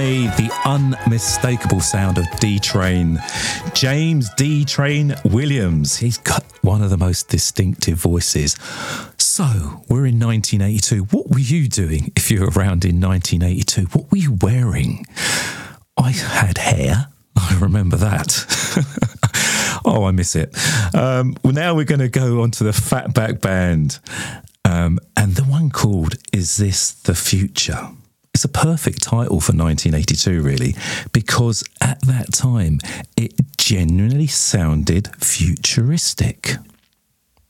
The unmistakable sound of D Train. James D Train Williams. He's got one of the most distinctive voices. So, we're in 1982. What were you doing if you were around in 1982? What were you wearing? I had hair. I remember that. Oh, I miss it. Well, now we're going to go on to the Fatback Band. And the one called Is This the Future? It's a perfect title for 1982, really, because at that time, it genuinely sounded futuristic.